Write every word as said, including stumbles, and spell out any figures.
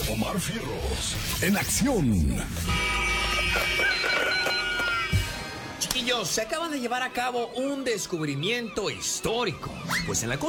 Omar Fierros, en acción. Chiquillos, se acaba de llevar a cabo un descubrimiento histórico. Pues en la